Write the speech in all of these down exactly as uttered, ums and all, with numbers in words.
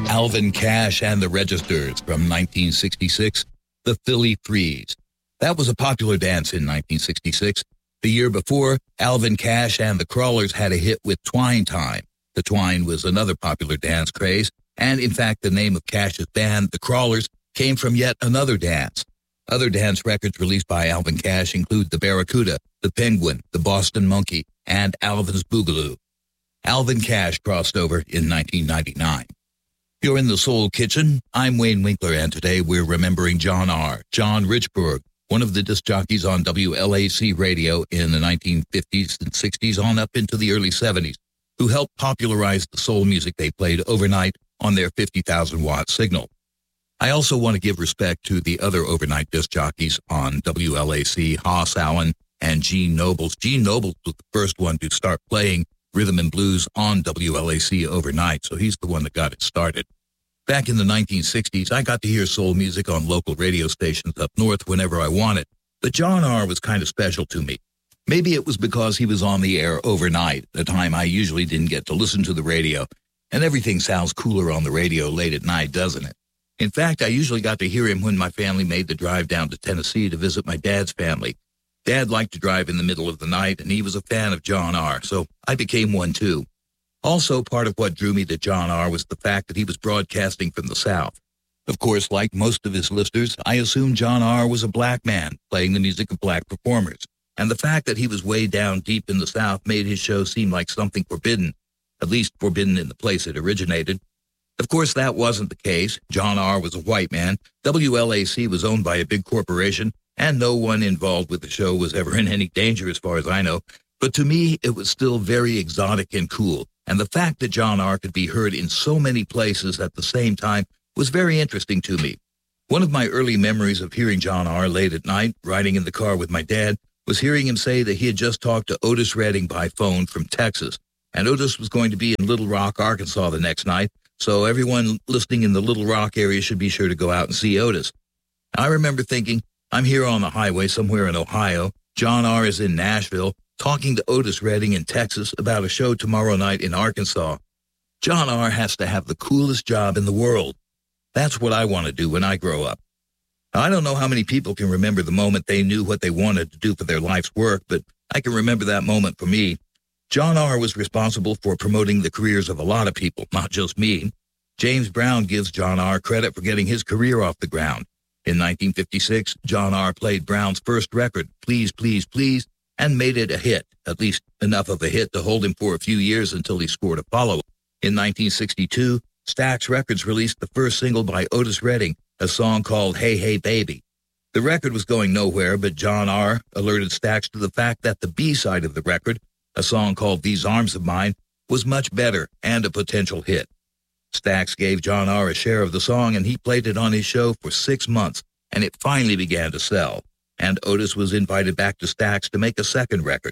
Alvin Cash and the Registers from nineteen sixty-six, the Philly Threes. That was a popular dance in nineteen sixty-six. The year before, Alvin Cash and the Crawlers had a hit with Twine Time. The Twine was another popular dance craze, and in fact, the name of Cash's band, the Crawlers, came from yet another dance. Other dance records released by Alvin Cash include the Barracuda, the Penguin, the Boston Monkey, and Alvin's Boogaloo. Alvin Cash crossed over in nineteen ninety-nine. You're in the Soul Kitchen. I'm Wayne Winkler, and today we're remembering John R. John Richburg, one of the disc jockeys on W L A C radio in the nineteen fifties and sixties on up into the early seventies, who helped popularize the soul music they played overnight on their fifty thousand watt signal. I also want to give respect to the other overnight disc jockeys on W L A C, Hoss Allen and Gene Nobles. Gene Nobles was the first one to start playing rhythm and blues on W L A C overnight, so he's the one that got it started. Back in the nineteen sixties, I got to hear soul music on local radio stations up north whenever I wanted, but John R. was kind of special to me. Maybe it was because he was on the air overnight, a time I usually didn't get to listen to the radio, and everything sounds cooler on the radio late at night, doesn't it? In fact, I usually got to hear him when my family made the drive down to Tennessee to visit my dad's family. Dad liked to drive in the middle of the night, and he was a fan of John R., so I became one too. Also, part of what drew me to John R. was the fact that he was broadcasting from the South. Of course, like most of his listeners, I assumed John R. was a black man playing the music of black performers, and the fact that he was way down deep in the South made his show seem like something forbidden, at least forbidden in the place it originated. Of course, that wasn't the case. John R. was a white man, W L A C was owned by a big corporation, and no one involved with the show was ever in any danger as far as I know. But to me, it was still very exotic and cool, and the fact that John R. could be heard in so many places at the same time was very interesting to me. One of my early memories of hearing John R. late at night, riding in the car with my dad, was hearing him say that he had just talked to Otis Redding by phone from Texas, and Otis was going to be in Little Rock, Arkansas the next night, so everyone listening in the Little Rock area should be sure to go out and see Otis. I remember thinking, I'm here on the highway somewhere in Ohio. John R. is in Nashville, talking to Otis Redding in Texas about a show tomorrow night in Arkansas. John R. has to have the coolest job in the world. That's what I want to do when I grow up. I don't know how many people can remember the moment they knew what they wanted to do for their life's work, but I can remember that moment for me. John R. was responsible for promoting the careers of a lot of people, not just me. James Brown gives John R. credit for getting his career off the ground. In nineteen fifty-six, John R. played Brown's first record, Please, Please, Please, and made it a hit, at least enough of a hit to hold him for a few years until he scored a follow-up. In nineteen sixty-two, Stax Records released the first single by Otis Redding, a song called Hey, Hey, Baby. The record was going nowhere, but John R. alerted Stax to the fact that the B-side of the record, a song called These Arms of Mine, was much better and a potential hit. Stax gave John R. a share of the song, and he played it on his show for six months, and it finally began to sell. And Otis was invited back to Stax to make a second record.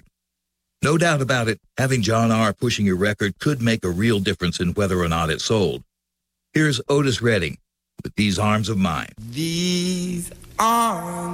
No doubt about it, having John R. pushing your record could make a real difference in whether or not it sold. Here's Otis Redding with These Arms of Mine. These arms